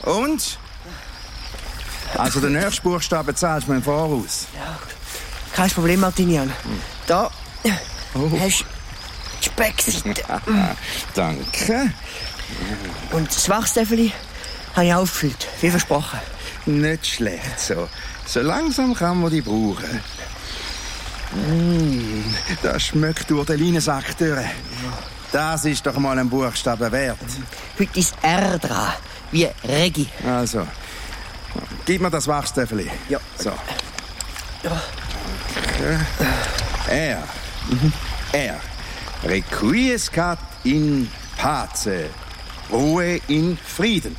Und? Also den nächsten Buchstaben zahlst du mir im Voraus. Ja, kein Problem, Martinian. Da hast du die Speckseite. Danke. Und das Wachstäfeli habe ich aufgefüllt, wie versprochen. Nicht schlecht so. So langsam kann man die brauchen. Das schmeckt durch den Leinensack durch. Das ist doch mal ein Buchstaben wert. Heute ist R dran, wie Regi. Also, gib mir das Wachstäfeli. Ja. So. Ja. R. R. Requiescat in pace. Ruhe in Frieden.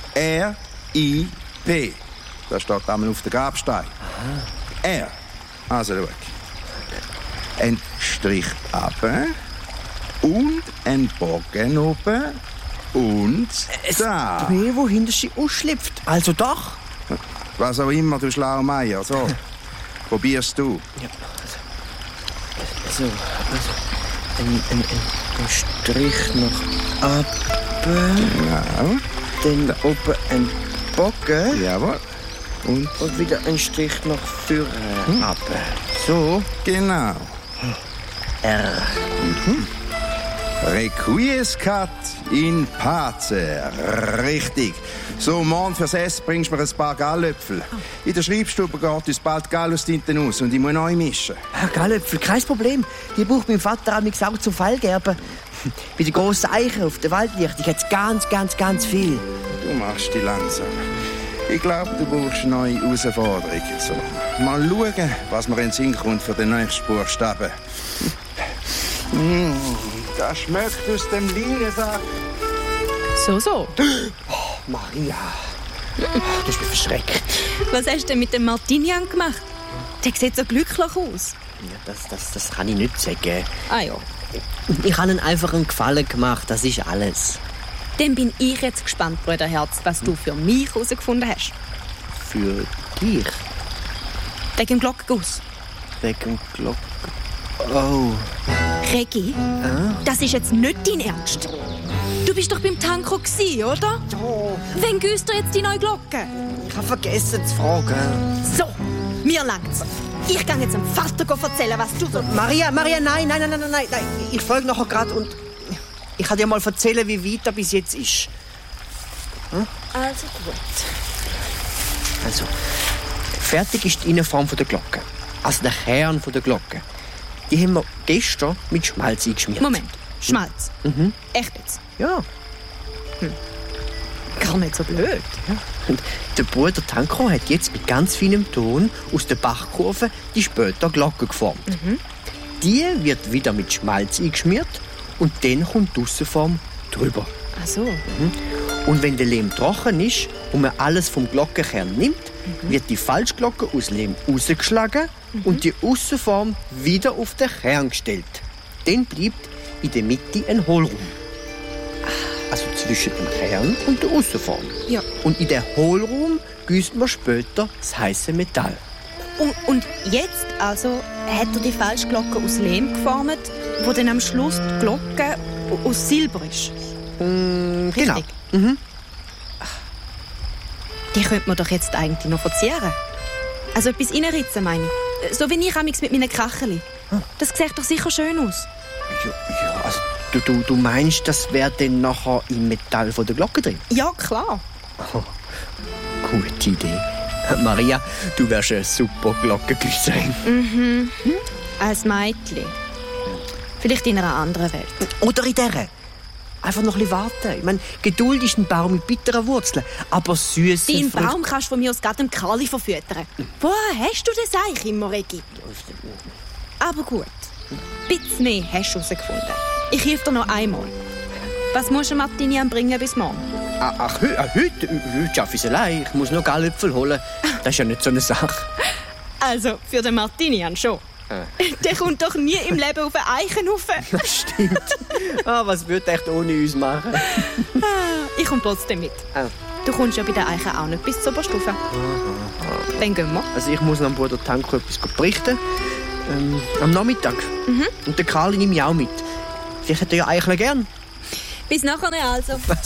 R-I-P. Das steht einmal auf der Grabstein. R. Also, schau. Ein Strich runter und ein Bogen oben und da. Das B, wo hinter sie ausschlüpft. Also doch. Was auch immer, du schlauer Meier. So, probierst du. Ja, also ein Strich nach oben. Genau. Dann oben ein Bogen. Jawohl. Und wieder ein Strich nach vorne ab. So. genau. R. Requiescat in pace. Richtig. So, morgen fürs Essen bringst du mir ein paar Gallöpfel. In der Schreibstube geht uns bald Gallustinte aus und ich muss neu mischen. Gallöpfel, kein Problem. Die braucht mein Vater auch zum Fallgerben. Bei den grossen Eichen auf der Waldlichtung hat es ganz viel. Du machst die langsam. Ich glaube, du brauchst eine neue Herausforderung. So, mal schauen, was mir in den Sinn kommt für den nächsten Buchstaben. Das schmeckt aus dem Leinensack. So. Oh, Maria, du hast mich verschreckt. Was hast du denn mit dem Martinian gemacht? Der sieht so glücklich aus. Ja, das kann ich nicht sagen. Ah ja. Ich habe ihm einfach einen Gefallen gemacht, das ist alles. Dann bin ich jetzt gespannt, Brüderherz, was du für mich herausgefunden hast. Für dich? Wegen dem Glockenguss. Wegen Glocken. Oh. Regi, das ist jetzt nicht dein Ernst. Du bist doch beim Tanko gsi, oder? Ja. Wann güsst du jetzt die neue Glocke? Ich habe vergessen zu fragen. So, mir langt's. Ich kann jetzt dem Vater erzählen, was du so... Maria, nein. Ich folge nachher gerade und ich kann dir mal erzählen, wie weit er bis jetzt ist. Also gut. Also, fertig ist die Innenform der Glocke. Also der Kern der Glocke. Die haben wir gestern mit Schmalz eingeschmiert. Moment, Schmalz. Echt jetzt? Ja. Gar nicht so blöd. Ja. Und der Bruder Tanko hat jetzt mit ganz feinem Ton aus der Bachkurve die später Glocke geformt. Die wird wieder mit Schmalz eingeschmiert und dann kommt die Aussenform drüber. Ach so. Und wenn der Lehm trocken ist und man alles vom Glockenkern nimmt, wird die Falschglocke aus Lehm rausgeschlagen und die Aussenform wieder auf den Kern gestellt. Dann bleibt in der Mitte ein Hohlraum. Also zwischen dem Kern und der Aussenform. Ja. Und in den Hohlraum gießt man später das heiße Metall. Und jetzt also hat er die Falschglocke aus Lehm geformt, wo dann am Schluss die Glocke aus Silber ist. Genau. Richtig? Die könnte man doch jetzt eigentlich noch verzieren. Also etwas reinritzen, meine ich. So wie ich amigs mit meinen Kracheli. Das sieht doch sicher schön aus. Ja, also du meinst, das wäre dann nachher im Metall von der Glocke drin? Ja, klar. Oh, gute Idee. Maria, du wärst eine super Glockengüsserin. Als Mädchen. Vielleicht in einer anderen Welt. Oder in dieser. Einfach noch ein bisschen warten. Ich meine, Geduld ist ein Baum mit bitteren Wurzeln, aber süße Deinen Früchte... Baum kannst du von mir aus gerade dem Karli verfüttern. Woher hast du das eigentlich immer, Regi? Aber gut. Ein bisschen mehr hast du herausgefunden. Ich helfe dir noch einmal. Was musst du Martinian bringen bis morgen? Ach, heute schaffe ich es allein. Ich muss noch Gallöpfel holen. Das ist ja nicht so eine Sache. Also, für den Martinian schon. Der kommt doch nie im Leben auf einen Eichenhaufen. Das stimmt. Was würde echt ohne uns machen? Ich komme trotzdem mit. Du kommst ja bei den Eichen auch nicht bis zur Oberstufe. Dann gehen wir. Also ich muss noch am Bruder Tanko etwas berichten. Am Nachmittag. Und den Karli nehme ich auch mit. Vielleicht hat er ja Eicheln gern. Bis nachher also.